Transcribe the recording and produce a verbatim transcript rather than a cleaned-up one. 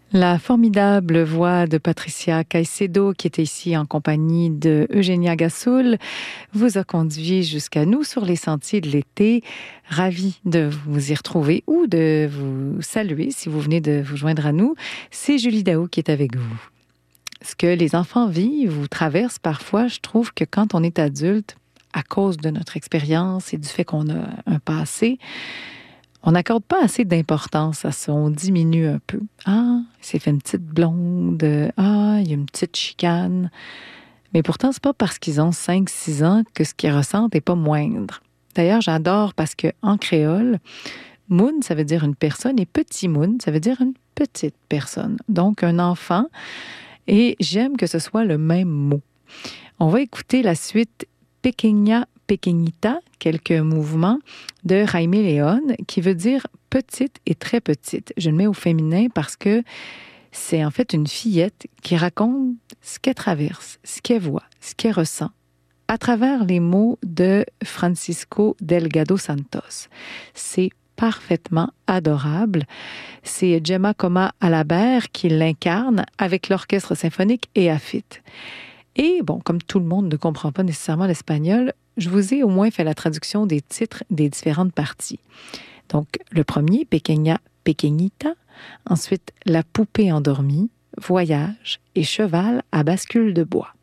La formidable voix de Patricia Caicedo, qui était ici en compagnie de Eugénia Gassoul, vous a conduit jusqu'à nous sur les sentiers de l'été. Ravi de vous y retrouver ou de vous saluer si vous venez de vous joindre à nous. C'est Julie Daou qui est avec vous. Ce que les enfants vivent ou traversent parfois, je trouve que quand on est adulte, à cause de notre expérience et du fait qu'on a un passé, on n'accorde pas assez d'importance à ça. On diminue un peu. Ah, il s'est fait une petite blonde. Ah, il y a une petite chicane. Mais pourtant, c'est pas parce qu'ils ont cinq six ans que ce qu'ils ressentent n'est pas moindre. D'ailleurs, j'adore parce que en créole, moon, ça veut dire une personne et petit moon, ça veut dire une petite personne. Donc, un enfant. Et j'aime que ce soit le même mot. On va écouter la suite Pequeña Pequeñita, quelques mouvements de Jaime León, qui veut dire petite et très petite. Je le mets au féminin parce que c'est en fait une fillette qui raconte ce qu'elle traverse, ce qu'elle voit, ce qu'elle ressent, à travers les mots de Francisco Delgado Santos. C'est parfaitement adorable. C'est Gemma Coma Alabert qui l'incarne avec l'orchestre symphonique et Afit. Et bon, comme tout le monde ne comprend pas nécessairement l'espagnol, je vous ai au moins fait la traduction des titres des différentes parties. Donc, le premier, Pequeña Pequeñita. Ensuite, La poupée endormie, Voyage et Cheval à bascule de bois.